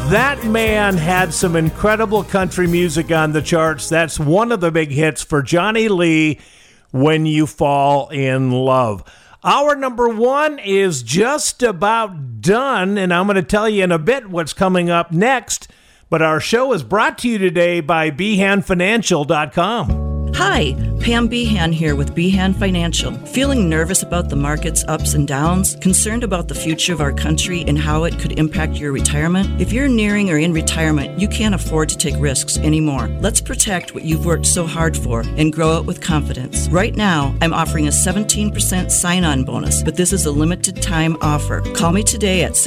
That man had some incredible country music on the charts. That's one of the big hits for Johnny Lee, When You Fall in Love. Our number one is just about done, and I'm going to tell you in a bit what's coming up next. But our show is brought to you today by BehanFinancial.com. Hi, Pam Behan here with Behan Financial. Feeling nervous about the market's ups and downs? Concerned about the future of our country and how it could impact your retirement? If you're nearing or in retirement, you can't afford to take risks anymore. Let's protect what you've worked so hard for and grow it with confidence. Right now, I'm offering a 17% sign-on bonus, but this is a limited time offer. Call me today at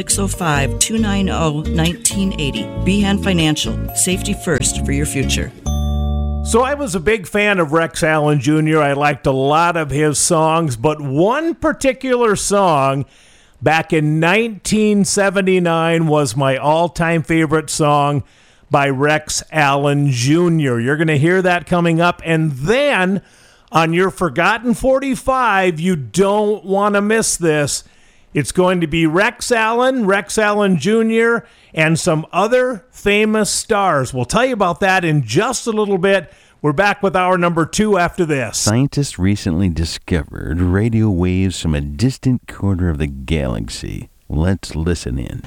605-290-1980. Behan Financial. Safety first for your future. So I was a big fan of Rex Allen Jr. I liked a lot of his songs, but one particular song back in 1979 was my all-time favorite song by Rex Allen Jr. You're going to hear that coming up. And then on your Forgotten 45, you don't want to miss this. It's going to be Rex Allen Jr., and some other famous stars. We'll tell you about that in just a little bit. We're back with our number two after this. Scientists recently discovered radio waves from a distant corner of the galaxy. Let's listen in.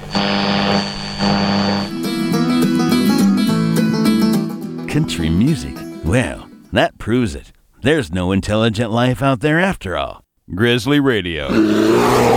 Country music? Well, that proves it. There's no intelligent life out there after all. Grizzly Radio.